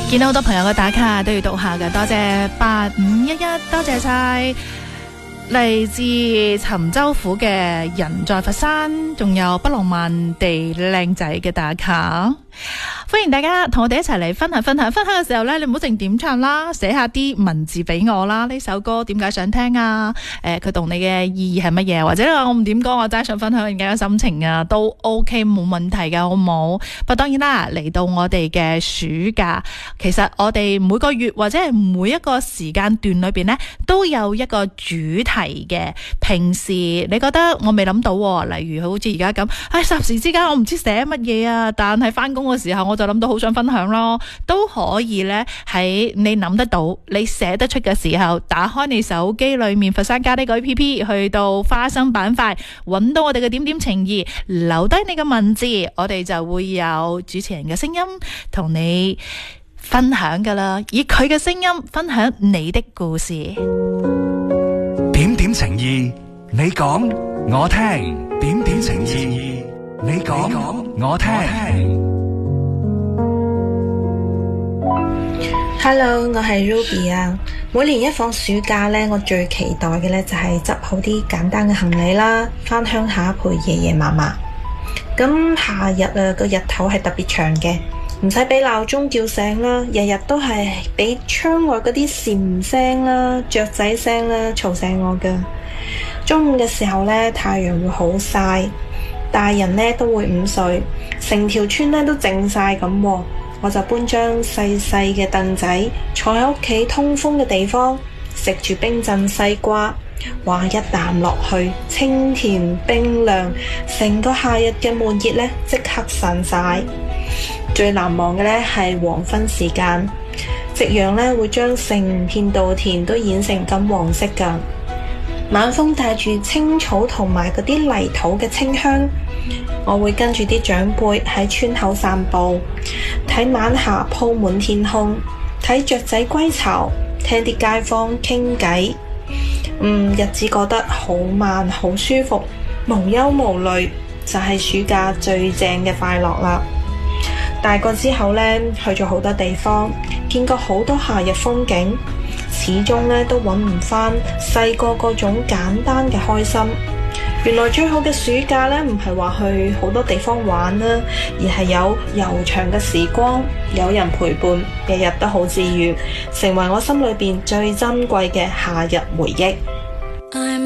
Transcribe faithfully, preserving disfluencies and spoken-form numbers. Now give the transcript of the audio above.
見到好多朋友嘅打卡都要讀下嘅，多謝八五一一，多謝晒嚟自尋州府嘅人在佛山，仲有不浪漫地靚仔嘅打卡。歡迎大家同我哋一齊嚟分享分享分享嘅時候呢，你唔好淨點唱啦，寫下啲文字俾我啦。呢首歌點解想聽啊？誒、呃，佢同你嘅意義係乜嘢？或者我唔點講，我齋想分享人家嘅心情啊，都 OK 冇問題噶，好冇？不過當然啦，嚟到我哋嘅暑假，其實我哋每個月或者係每一個時間段裏邊呢，都有一個主題嘅。平時你覺得我未諗到，例如好似而家咁，唉，霎時之間我唔知寫乜嘢啊，但係翻工嘅時候我就諗到好想分享咯，都可以呢，喺你諗得到你寫得出嘅時候，打開你手機裏面佛山家呢個 A P P， 去到花生板塊揾到我哋嘅點點情誼，留低你嘅文字，我哋就會有主持人嘅聲音同你分享噶啦，以佢嘅聲音分享你的故事。 點點情誼，你講我聽，點點情誼，你講我聽。 Hello， 我係 Ruby 啊。每年一放暑假呢，我最期待嘅呢就係執好啲簡單嘅行李啦，返鄉下陪爺爺嫲嫲。咁夏日啊，個日頭係特別長嘅，唔使俾鬧鐘叫醒啦，日日都係俾窗外嗰啲蟬聲啦、雀仔聲啦嘈醒我噶。中午嘅時候呢，太陽會好曬，大人呢都會午睡，成條村呢都靜晒咁。我就搬張細細嘅凳仔，坐喺屋企通風嘅地方，食住冰鎮西瓜，哇，一啖落去，清甜冰涼，成個夏日嘅悶熱呢即刻散晒。最難忘嘅呢係黃昏時間，夕陽呢會將成片稻田都染成金黃色噶，晚風帶住青草同埋嗰啲泥土嘅清香。我會跟住啲長輩喺村口散步，睇晚霞鋪滿天空，睇雀仔歸巢，聽啲街坊傾偈。嗯，日子過得好慢，好舒服，無憂無慮，就係暑假最正嘅快樂啦。大個之後呢，去咗好多地方，見過好多夏日風景，始終呢都揾唔返細個嗰種簡單嘅開心。原來最好嘅暑假呢，唔係話去好多地方玩啦，而係有悠長嘅時光，有人陪伴，日日都好治癒，成為我心裏邊最珍貴嘅夏日回憶。